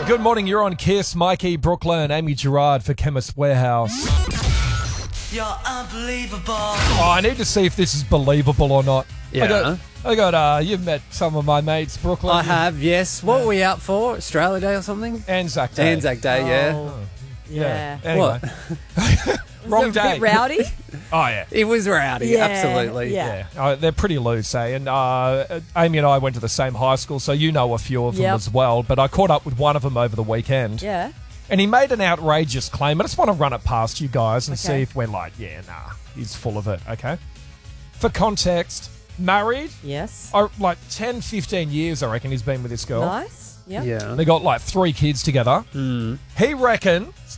Good morning, you're on Kiss. Mikey, Brooklyn, Amy Gerard for Chemist Warehouse. You're unbelievable. Oh, I need to see if this is believable or not. Yeah. I got you've met some of my mates, Brooklyn. I have, yes. What were we out for? Australia Day or something? Anzac Day. Anzac Day, yeah. Oh, yeah. Anyway. Wrong Was it a day. bit rowdy? Oh, yeah. It was rowdy, Yeah, absolutely. yeah. They're pretty loose, eh? And Amy and I went to the same high school, so you know a few of them Yep. as well. But I caught up with one of them over the weekend. Yeah. And he made an outrageous claim. I just want to run it past you guys and see Okay. if we're like, yeah, nah, he's full of it, okay? For context, married, Yes. like 10, 15 years, I reckon he's been with this girl. Nice. Yep. Yeah. They got like 3 kids together. He reckons